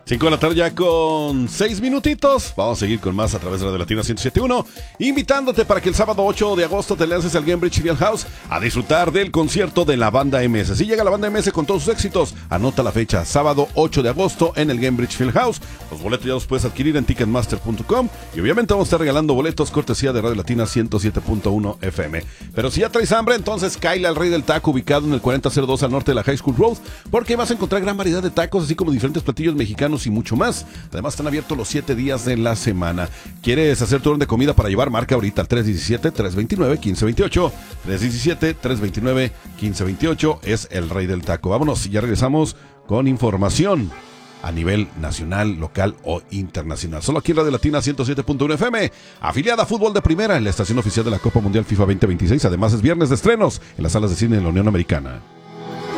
5 de la tarde ya con 6 minutitos. Vamos a seguir con más a través de Radio Latina 107.1, invitándote para que el sábado 8 de agosto te lances al Gainbridge Fieldhouse a disfrutar del concierto de la banda MS. Si llega la banda MS con todos sus éxitos, anota la fecha, sábado 8 de agosto en el Gainbridge Fieldhouse. Los boletos ya los puedes adquirir en ticketmaster.com y obviamente vamos a estar regalando boletos cortesía de Radio Latina 107.1 FM. Pero si ya traes hambre, entonces cáele al Rey del Taco, ubicado en el 4002 al norte de la High School Road, porque vas a encontrar gran variedad de tacos, así como diferentes platillos mexicanos y mucho más. Además están abiertos los 7 días de la semana. ¿Quieres hacer tu orden de comida para llevar? Marca ahorita al 317-329-1528. 317-329-1528 es el Rey del Taco. Vámonos, ya regresamos con información a nivel nacional, local o internacional. Solo aquí en Radio Latina 107.1 FM, afiliada a Fútbol de Primera en la estación oficial de la Copa Mundial FIFA 2026. Además es viernes de estrenos en las salas de cine de la Unión Americana.